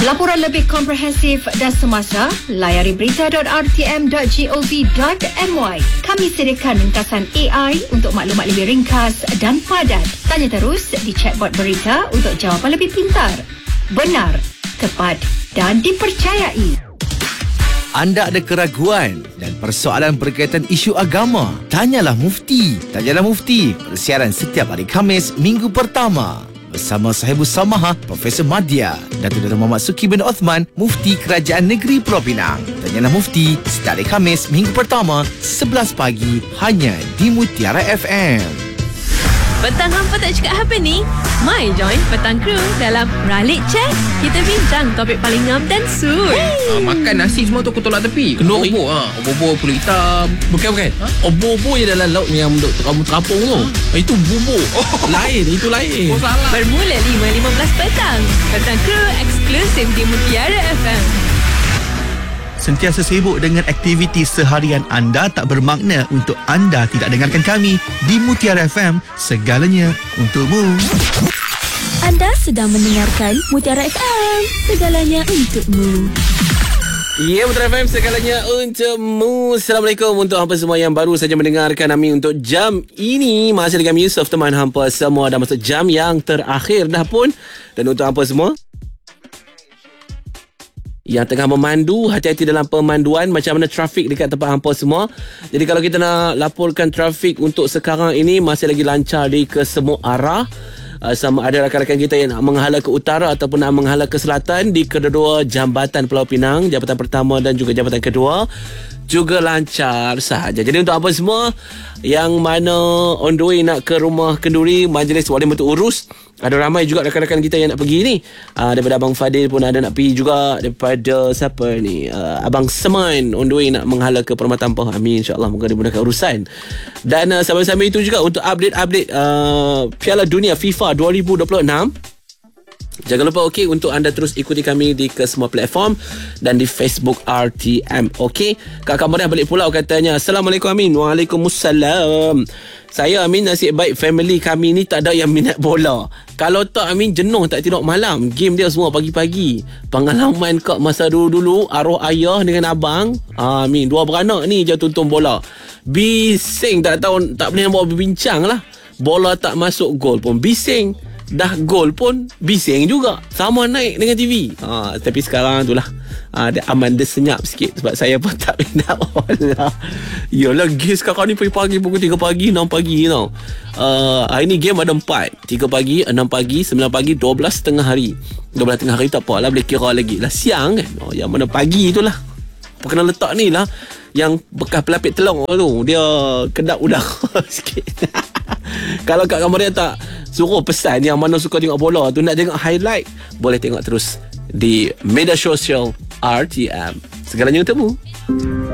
Laporan lebih komprehensif dan semasa, layari berita.rtm.gov.my. Kami sediakan ringkasan AI untuk maklumat lebih ringkas dan padat. Tanya terus di chatbot berita untuk jawapan lebih pintar, benar, tepat dan dipercayai. Anda ada keraguan dan persoalan berkaitan isu agama? Tanyalah Mufti. Tanyalah Mufti. Persiaran setiap hari Khamis, minggu pertama. Bersama Sahibus Samaha, Profesor Madya, Datuk Dr. Muhammad Suki bin Othman, Mufti Kerajaan Negeri Pulau Pinang. Tanyalah Mufti setiap hari Khamis, minggu pertama, 11 pagi, hanya di Mutiara FM. Petang hampa tak cakap apa ni? Mai join Petang Crew dalam Ralik Chat. Kita bincang topik paling ngam dan suit. Makan nasi semua tu aku tolak tepi. Kenduri. Obor-obor kulit hitam. Bukan. Obor-obor je dalam laut yang untuk kamu terapung tu. Itu bubur. Lain, itu lain. Salah. Bermula 5.15 petang. Petang Crew eksklusif di Mutiara FM. Sentiasa sibuk dengan aktiviti seharian anda tak bermakna untuk anda tidak dengarkan kami di Mutiara FM, segalanya untukmu. Anda sedang mendengarkan Mutiara FM, segalanya untukmu. Ya, Mutiara FM, segalanya untukmu. Assalamualaikum untuk hampa semua yang baru saja mendengarkan kami untuk jam ini. Masih dengan Yusof, teman hampa semua, dah masuk jam yang terakhir dah pun. Dan untuk hampa semua yang tengah memandu, hati-hati dalam pemanduan. Macam mana trafik dekat tempat hampa semua. Jadi kalau kita nak laporkan trafik untuk sekarang ini, masih lagi lancar di kesemua arah. Sama ada rakan-rakan kita yang nak menghala ke utara ataupun nak menghala ke selatan di kedua-dua jambatan Pulau Pinang, jambatan pertama dan juga jambatan kedua, juga lancar sahaja. Jadi untuk apa semua yang mana on the way nak ke rumah kenduri Majlis Wali Mutu Urus, ada ramai juga rakan-rakan kita yang nak pergi ni. Daripada Abang Fadil pun ada nak pergi juga. Daripada siapa ni, Abang Seman on the way nak menghala ke Permata Ampah. Amin, insyaAllah, moga dimudahkan urusan. Dan sambil-sambil itu juga untuk update-update Piala Dunia FIFA 2026. Jangan lupa untuk anda terus ikuti kami di ke semua platform dan di Facebook RTM. Kak Kamariah balik pulau katanya, Assalamualaikum Amin. Waalaikumsalam. Saya Amin, nasib baik family kami ni tak ada yang minat bola. Kalau tak Amin jenuh tak tidur malam. Game dia semua pagi-pagi. Pengalaman Kak masa dulu-dulu, arwah ayah dengan abang, Amin, dua beranak ni je tonton bola. Bising, tak tahu, tak boleh nak buat berbincang lah. Bola tak masuk gol pun bising. Dah gol pun bising juga. Sama naik dengan TV. Tapi sekarang tu lah, dia aman, dia senyap sikit. Sebab saya pun tak minat bola. Yalah, game sekarang ni pagi-pagi pukul 3 pagi 6 pagi tau. Hari ni game ada 4, 3 pagi 6 pagi 9 pagi 12 tengah hari. 12 tengah hari tak apa lah, boleh kira lagi lah. Siang kan, yang mana pagi tu lah, kena letak ni lah, yang bekas pelapik telur tu, dia kedap udara sikit. Kalau Kak Kamariah tak suruh pesan yang mana suka tengok bola tu, nak tengok highlight, boleh tengok terus di media sosial RTM. Segalanya untukmu.